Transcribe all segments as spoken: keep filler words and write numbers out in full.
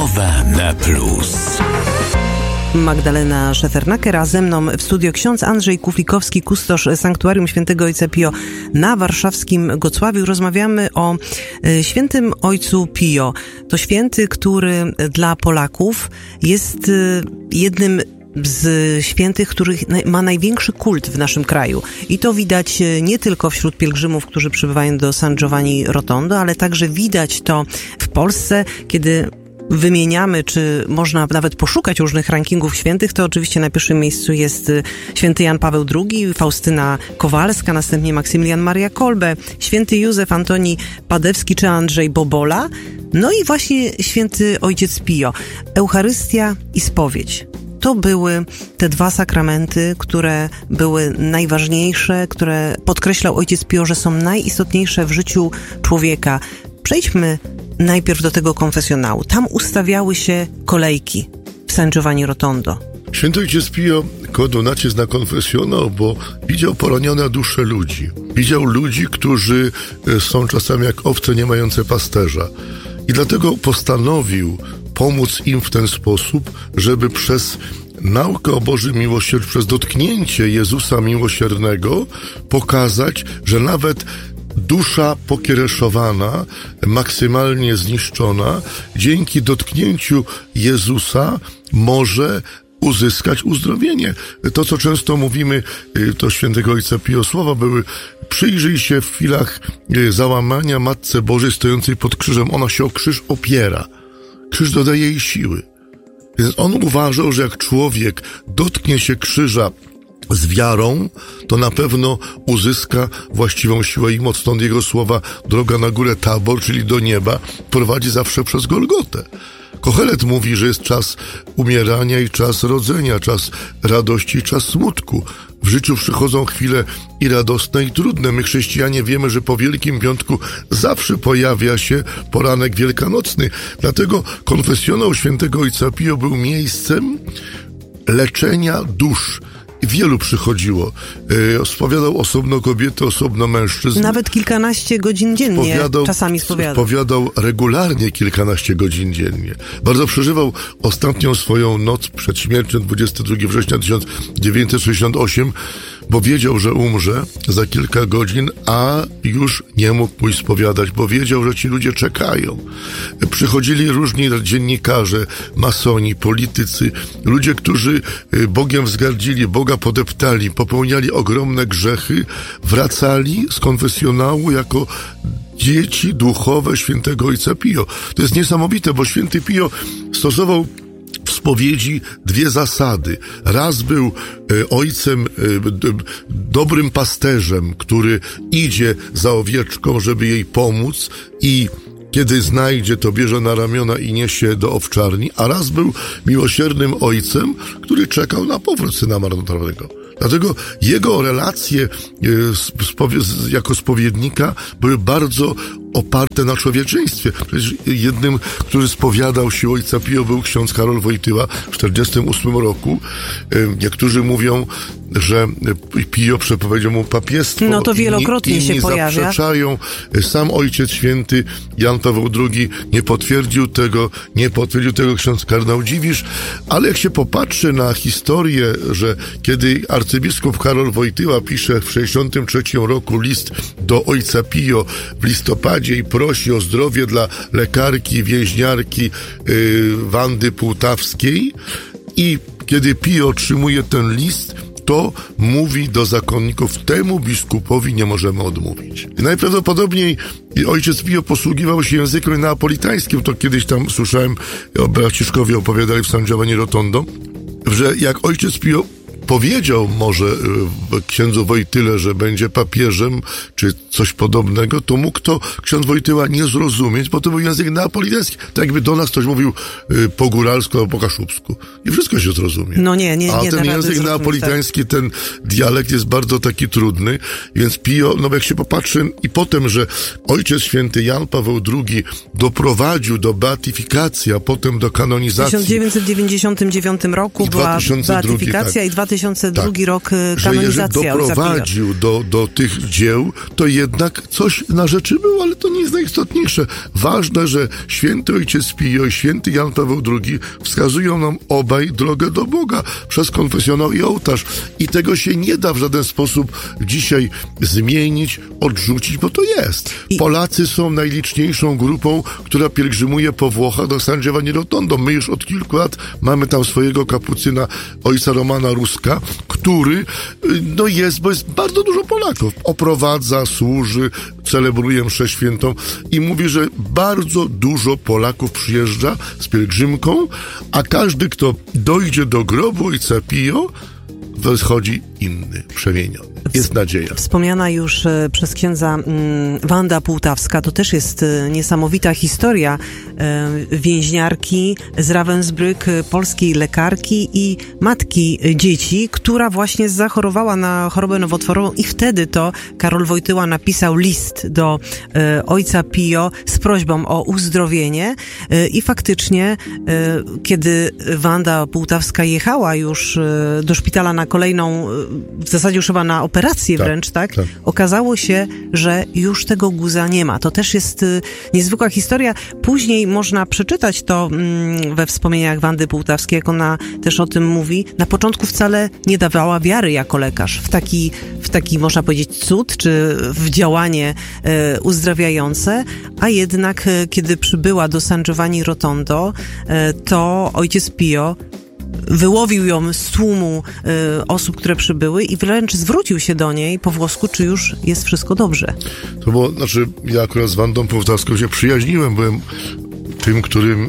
Rozmowa na plus. Magdalena Szefernaker, a ze mną w studio ksiądz Andrzej Kuflikowski, kustosz Sanktuarium Świętego Ojca Pio na warszawskim Gocławiu. Rozmawiamy o świętym Ojcu Pio. To święty, który dla Polaków jest jednym z świętych, których ma największy kult w naszym kraju. I to widać nie tylko wśród pielgrzymów, którzy przybywają do San Giovanni Rotondo, ale także widać to w Polsce, kiedy wymieniamy, czy można nawet poszukać różnych rankingów świętych, to oczywiście na pierwszym miejscu jest święty Jan Paweł drugi, Faustyna Kowalska, następnie Maksymilian Maria Kolbe, święty Józef Antoni Padewski czy Andrzej Bobola, no i właśnie święty Ojciec Pio. Eucharystia i spowiedź. To były te dwa sakramenty, które były najważniejsze, które podkreślał Ojciec Pio, że są najistotniejsze w życiu człowieka. Przejdźmy najpierw do tego konfesjonału. Tam ustawiały się kolejki w San Giovanni Rotondo. Święty Ojciec Pio kładł nacisk na konfesjonał, bo widział poranione dusze ludzi. Widział ludzi, którzy są czasami jak owce nie mające pasterza. I dlatego postanowił pomóc im w ten sposób, żeby przez naukę o Bożym miłosierdziu, przez dotknięcie Jezusa miłosiernego pokazać, że nawet dusza pokiereszowana, maksymalnie zniszczona, dzięki dotknięciu Jezusa może uzyskać uzdrowienie. To, co często mówimy, to świętego Ojca Pio słowa były: przyjrzyj się w chwilach załamania Matce Bożej stojącej pod krzyżem. Ona się o krzyż opiera. Krzyż dodaje jej siły. Więc on uważał, że jak człowiek dotknie się krzyża z wiarą, to na pewno uzyska właściwą siłę i moc. Stąd jego słowa: droga na górę Tabor, czyli do nieba, prowadzi zawsze przez Golgotę. Kohelet mówi, że jest czas umierania i czas rodzenia, czas radości i czas smutku. W życiu przychodzą chwile i radosne, i trudne. My, chrześcijanie, wiemy, że po Wielkim Piątku zawsze pojawia się poranek wielkanocny. Dlatego konfesjonał świętego Ojca Pio był miejscem leczenia dusz. Wielu przychodziło. E, spowiadał osobno kobiety, osobno mężczyzn. Nawet kilkanaście godzin dziennie spowiadał, czasami spowiadał. Spowiadał regularnie kilkanaście godzin dziennie. Bardzo przeżywał ostatnią swoją noc przed śmiercią, dwudziestego drugiego września tysiąc dziewięćset sześćdziesiątego ósmego, bo wiedział, że umrze za kilka godzin, a już nie mógł pójść spowiadać, bo wiedział, że ci ludzie czekają. Przychodzili różni dziennikarze, masoni, politycy, ludzie, którzy Bogiem wzgardzili, Boga podeptali, popełniali ogromne grzechy, wracali z konfesjonału jako dzieci duchowe świętego Ojca Pio. To jest niesamowite, bo święty Pio stosował w spowiedzi dwie zasady. Raz był e, ojcem, e, d, dobrym pasterzem, który idzie za owieczką, żeby jej pomóc, i kiedy znajdzie, to bierze na ramiona i niesie do owczarni, a raz był miłosiernym ojcem, który czekał na powrót syna marnotrawnego. Dlatego jego relacje jako spowiednika były bardzo oparte na człowieczeństwie. Przecież jednym, który spowiadał się Ojca Pio, był ksiądz Karol Wojtyła w czterdziestym ósmym roku. Niektórzy mówią, że Pio przepowiedział mu papiestwo. No to wielokrotnie inni, się inni pojawia. zaprzeczają. Sam Ojciec Święty Jan Paweł drugi nie potwierdził tego, nie potwierdził tego ksiądz kardynał Dziwisz, ale jak się popatrzy na historię, że kiedy arcybiskup Karol Wojtyła pisze w sześćdziesiątym trzecim roku list do Ojca Pio w listopadzie i prosi o zdrowie dla lekarki, więźniarki yy, Wandy Półtawskiej, i kiedy Pio otrzymuje ten list, to mówi do zakonników: temu biskupowi nie możemy odmówić. I najprawdopodobniej ojciec Pio posługiwał się językiem neapolitańskim. To kiedyś tam słyszałem, braciszkowie opowiadali w San Giovanni Rotondo, że jak ojciec Pio powiedział może y, księdzu Wojtyle, że będzie papieżem, czy coś podobnego, to mógł to ksiądz Wojtyła nie zrozumieć, bo to był język neapolitański. Tak jakby do nas ktoś mówił y, po góralsku albo po kaszubsku. I wszystko się zrozumie. No nie, nie, A nie ten język neapolitański, ten dialekt jest bardzo taki trudny, więc Pio, no jak się popatrzy, i potem, że Ojciec Święty Jan Paweł drugi doprowadził do beatyfikacji, a potem do kanonizacji. W tysiąc dziewięćset dziewięćdziesiątym dziewiątym roku była beatyfikacja, tak. I w dwa tysiące tysiące drugi tak, rok kanonizacja. Że jeżeli doprowadził do, do tych dzieł, to jednak coś na rzeczy było, ale to nie jest najistotniejsze. Ważne, że święty ojciec Pio i święty Jan Paweł drugi wskazują nam obaj drogę do Boga przez konfesjonał i ołtarz. I tego się nie da w żaden sposób dzisiaj zmienić, odrzucić, bo to jest. I... Polacy są najliczniejszą grupą, która pielgrzymuje po Włochach do San Giovanni Rotondo. My już od kilku lat mamy tam swojego kapucyna, ojca Romana Ruska, który no jest, bo jest bardzo dużo Polaków. Oprowadza, służy, celebruje mszę świętą i mówi, że bardzo dużo Polaków przyjeżdża z pielgrzymką, a każdy, kto dojdzie do grobu ojca Pio, wychodzi inny, przemieniony. Jest nadzieja. Wspomniana już e, przez księdza m, Wanda Pułtawska, to też jest e, niesamowita historia e, więźniarki z Ravensbrück, polskiej lekarki i matki dzieci, która właśnie zachorowała na chorobę nowotworową i wtedy to Karol Wojtyła napisał list do e, ojca Pio z prośbą o uzdrowienie e, i faktycznie e, kiedy Wanda Pułtawska jechała już e, do szpitala na kolejną, w zasadzie już chyba na operację tak, wręcz, tak? tak? Okazało się, że już tego guza nie ma. To też jest y, niezwykła historia. Później można przeczytać to mm, we wspomnieniach Wandy Pułtawskiej, jak ona też o tym mówi. Na początku wcale nie dawała wiary jako lekarz w taki, w taki można powiedzieć, cud, czy w działanie y, uzdrawiające, a jednak y, kiedy przybyła do San Giovanni Rotondo, y, to ojciec Pio wyłowił ją z tłumu y, osób, które przybyły i wręcz zwrócił się do niej po włosku, czy już jest wszystko dobrze. To było, znaczy ja akurat z Wandą Pułtawską się przyjaźniłem, byłem tym, którym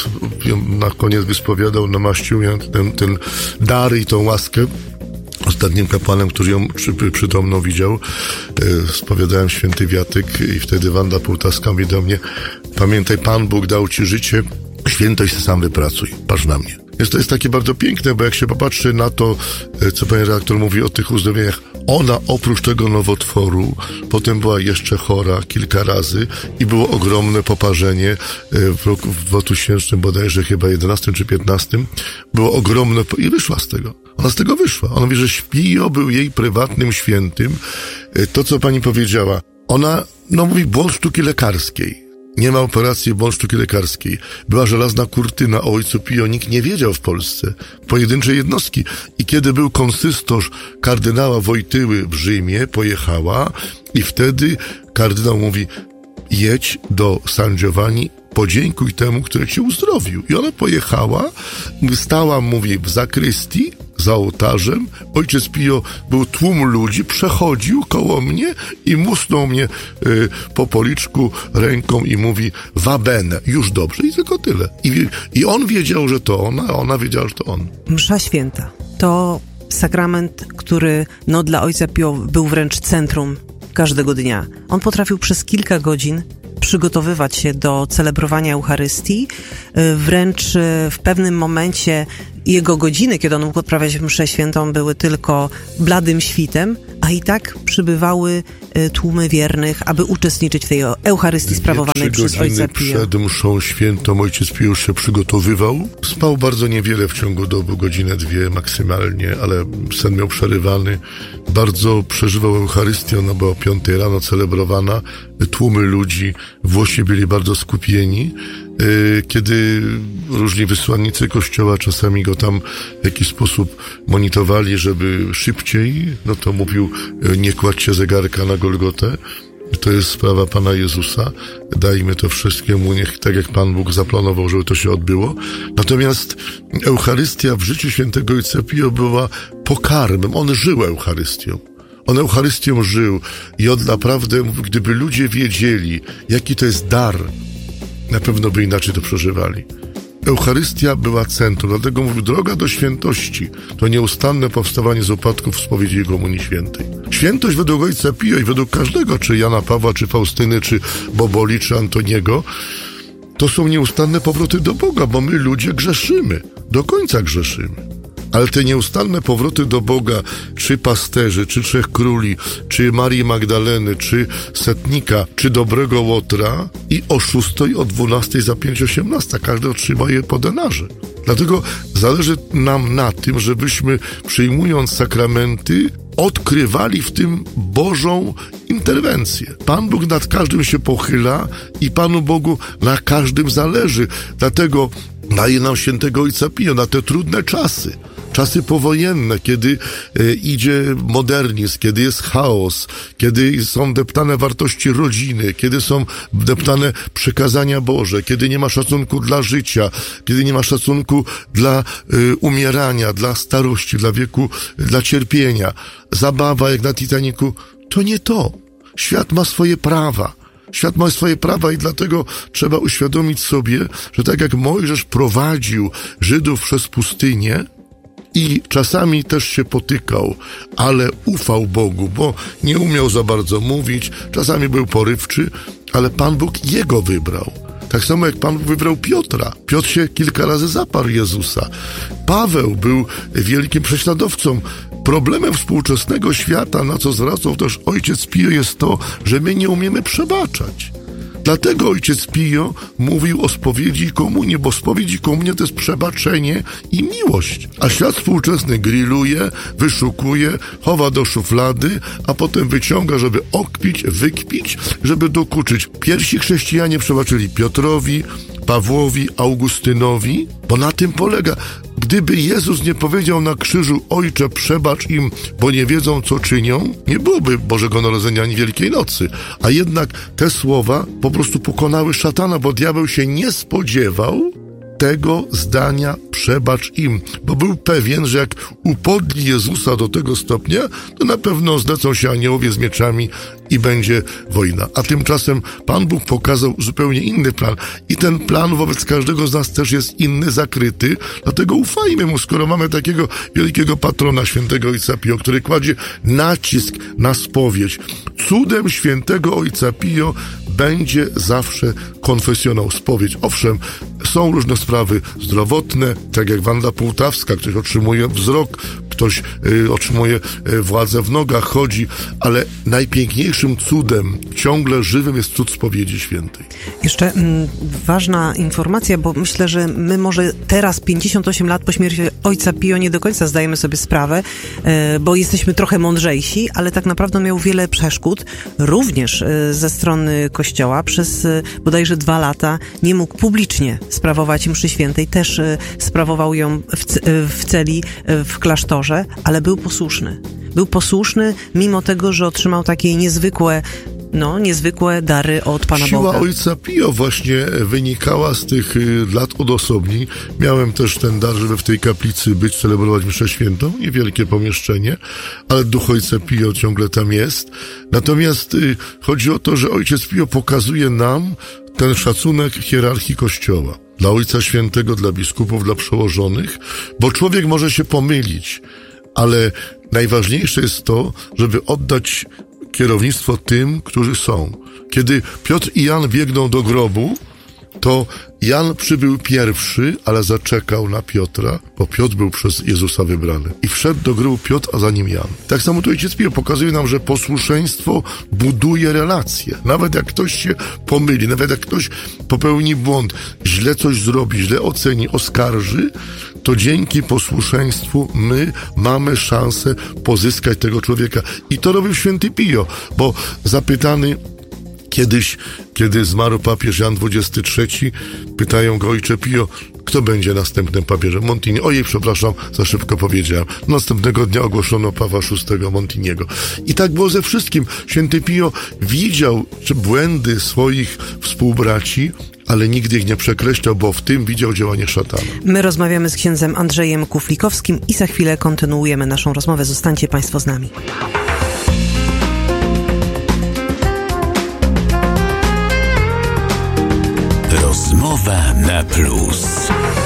na koniec wyspowiadał, namaścił ten, ten dar i tą łaskę. Ostatnim kapłanem, który ją przy, przytomną widział, y, spowiadałem święty wiatyk i wtedy Wanda Pułtawska mówi do mnie: pamiętaj, Pan Bóg dał ci życie, świętość se sam wypracuj, patrz na mnie. Jest to jest takie bardzo piękne, bo jak się popatrzy na to, co pan redaktor mówi o tych uzdrowieniach, ona oprócz tego nowotworu potem była jeszcze chora kilka razy i było ogromne poparzenie w roku w dwa tysiące bodajże chyba jedenastym czy piętnastym. Było ogromne i wyszła z tego. Ona z tego wyszła. Ona mówi, że Pio był jej prywatnym świętym. To, co pani powiedziała, ona, no mówi, błąd sztuki lekarskiej. Nie ma operacji, błąd sztuki lekarskiej. Była żelazna kurtyna o ojcu Pio, nikt nie wiedział w Polsce. Pojedyncze jednostki. I kiedy był konsystorz kardynała Wojtyły w Rzymie, pojechała i wtedy kardynał mówi: jedź do San Giovanni, podziękuj temu, który cię uzdrowił. I ona pojechała, stała, mówi, w zakrystii, za ołtarzem. Ojciec Pio, był tłum ludzi, przechodził koło mnie i musnął mnie y, po policzku ręką i mówi: va bene, już dobrze. I tylko tyle. I, i on wiedział, że to ona, a ona wiedziała, że to on. Msza święta to sakrament, który no, dla ojca Pio był wręcz centrum każdego dnia. On potrafił przez kilka godzin przygotowywać się do celebrowania Eucharystii. Wręcz w pewnym momencie jego godziny, kiedy on mógł odprawiać mszę świętą, były tylko bladym świtem, a i tak przybywały tłumy wiernych, aby uczestniczyć w tej Eucharystii sprawowanej przez ojca Pio. Przed mszą świętą ojciec Pio już się przygotowywał. Spał bardzo niewiele w ciągu doby, godzinę, dwie maksymalnie, ale sen miał przerywany. Bardzo przeżywał Eucharystię, ona była o piątej rano celebrowana. Tłumy ludzi, Włosi byli bardzo skupieni. Kiedy różni wysłannicy Kościoła czasami go tam w jakiś sposób monitorowali, żeby szybciej, no to mówił: nie kładźcie zegarka na Golgotę, to jest sprawa Pana Jezusa, dajmy to wszystkiemu, niech tak jak Pan Bóg zaplanował, żeby to się odbyło. Natomiast Eucharystia w życiu świętego ojca Pio była pokarmem, on żył Eucharystią. On Eucharystią żył i on naprawdę, gdyby ludzie wiedzieli, jaki to jest dar, na pewno by inaczej to przeżywali. Eucharystia była centrum, dlatego mówił: droga do świętości to nieustanne powstawanie z upadków w spowiedzi i komunii świętej. Świętość według ojca Pio i według każdego, czy Jana Pawła, czy Faustyny, czy Boboli, czy Antoniego, to są nieustanne powroty do Boga, bo my ludzie grzeszymy, do końca grzeszymy. Ale te nieustanne powroty do Boga, czy pasterzy, czy Trzech Króli, czy Marii Magdaleny, czy Setnika, czy Dobrego Łotra, i o szóstej, o dwunastej, za pięć osiemnasta każdy otrzyma je po denarze. Dlatego zależy nam na tym, żebyśmy przyjmując sakramenty, odkrywali w tym Bożą interwencję. Pan Bóg nad każdym się pochyla i Panu Bogu na każdym zależy. Dlatego daje nam świętego Ojca Pio na te trudne czasy. Czasy powojenne, kiedy e, idzie modernizm, kiedy jest chaos, kiedy są deptane wartości rodziny, kiedy są deptane przykazania Boże, kiedy nie ma szacunku dla życia, kiedy nie ma szacunku dla e, umierania, dla starości, dla wieku, dla cierpienia. Zabawa jak na Titanicu, to nie to. Świat ma swoje prawa. Świat ma swoje prawa i dlatego trzeba uświadomić sobie, że tak jak Mojżesz prowadził Żydów przez pustynię, i czasami też się potykał, ale ufał Bogu, bo nie umiał za bardzo mówić, czasami był porywczy, ale Pan Bóg jego wybrał. Tak samo jak Pan Bóg wybrał Piotra. Piotr się kilka razy zaparł Jezusa. Paweł był wielkim prześladowcą. Problemem współczesnego świata, na co zwracał też ojciec Pio, jest to, że my nie umiemy przebaczać. Dlatego ojciec Pio mówił o spowiedzi i komunii, bo spowiedź i komunia to jest przebaczenie i miłość. A świat współczesny grilluje, wyszukuje, chowa do szuflady, a potem wyciąga, żeby okpić, wykpić, żeby dokuczyć. Pierwsi chrześcijanie przebaczyli Piotrowi, Pawłowi, Augustynowi, bo na tym polega. Gdyby Jezus nie powiedział na krzyżu: Ojcze, przebacz im, bo nie wiedzą, co czynią, nie byłoby Bożego Narodzenia ani Wielkiej Nocy. A jednak te słowa po prostu pokonały szatana, bo diabeł się nie spodziewał tego zdania: przebacz im, bo był pewien, że jak upodli Jezusa do tego stopnia, to na pewno zlecą się aniołowie z mieczami i będzie wojna. A tymczasem Pan Bóg pokazał zupełnie inny plan. I ten plan wobec każdego z nas też jest inny, zakryty. Dlatego ufajmy Mu, skoro mamy takiego wielkiego patrona, świętego Ojca Pio, który kładzie nacisk na spowiedź. Cudem świętego Ojca Pio będzie zawsze konfesjonał, spowiedź. Owszem, są różne sprawy zdrowotne, tak jak Wanda Półtawska, ktoś otrzymuje wzrok, ktoś y, otrzymuje y, władzę w nogach, chodzi, ale najpiękniejszym cudem, ciągle żywym, jest cud spowiedzi świętej. Jeszcze m, ważna informacja, bo myślę, że my może teraz, pięćdziesiąt osiem lat po śmierci Ojca Pio, nie do końca zdajemy sobie sprawę, y, bo jesteśmy trochę mądrzejsi, ale tak naprawdę miał wiele przeszkód, również y, ze strony Kościoła. Przez y, bodajże dwa lata nie mógł publicznie sprawować mszy świętej, też y, sprawował ją w, c- w celi, y, w klasztorze, ale był posłuszny. Był posłuszny, mimo tego, że otrzymał takie niezwykłe, no, niezwykłe dary od Pana Siła Boga. Ojca Pio właśnie wynikała z tych y, lat odosobnień. Miałem też ten dar, żeby w tej kaplicy być, celebrować mszę świętą, niewielkie pomieszczenie, ale duch Ojca Pio ciągle tam jest. Natomiast y, chodzi o to, że Ojciec Pio pokazuje nam ten szacunek hierarchii Kościoła. Dla Ojca Świętego, dla biskupów, dla przełożonych, bo człowiek może się pomylić, ale najważniejsze jest to, żeby oddać kierownictwo tym, którzy są. Kiedy Piotr i Jan biegną do grobu, to Jan przybył pierwszy, ale zaczekał na Piotra, bo Piotr był przez Jezusa wybrany. I wszedł do grobu Piotr, a za nim Jan. Tak samo tu Ojciec Pio pokazuje nam, że posłuszeństwo buduje relacje. Nawet jak ktoś się pomyli, nawet jak ktoś popełni błąd, źle coś zrobi, źle oceni, oskarży, to dzięki posłuszeństwu my mamy szansę pozyskać tego człowieka. I to robił święty Pio, bo zapytany kiedyś, kiedy zmarł papież Jan dwudziesty trzeci, pytają go: Ojcze Pio, kto będzie następnym papieżem? Montini. Ojej, przepraszam, za szybko powiedziałem. Następnego dnia ogłoszono Pawła szóstego Montiniego. I tak było ze wszystkim. Święty Pio widział błędy swoich współbraci, ale nigdy ich nie przekreślał, bo w tym widział działanie szatana. My rozmawiamy z księdzem Andrzejem Kuflikowskim i za chwilę kontynuujemy naszą rozmowę. Zostańcie Państwo z nami. Rozmowa na plus.